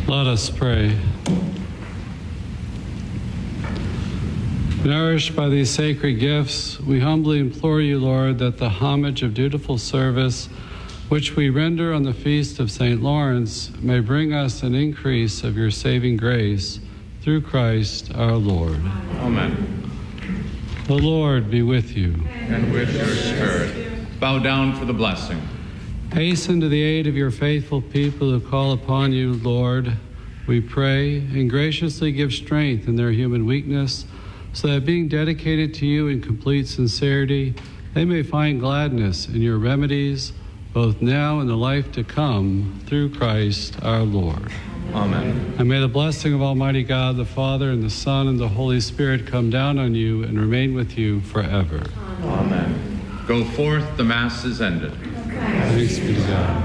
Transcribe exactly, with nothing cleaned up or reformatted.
Let us pray. Nourished by these sacred gifts, we humbly implore you, Lord, that the homage of dutiful service which we render on the feast of Saint Lawrence may bring us an increase of your saving grace through Christ our Lord. Amen. The Lord be with you. And with your spirit. Bow down for the blessing. Hasten to the aid of your faithful people who call upon you, Lord, we pray, and graciously give strength in their human weakness, so that being dedicated to you in complete sincerity, they may find gladness in your remedies, both now and the life to come, through Christ our Lord. Amen. And may the blessing of Almighty God, the Father, and the Son, and the Holy Spirit come down on you and remain with you forever. Amen. Go forth, the Mass is ended. Thanks be to God.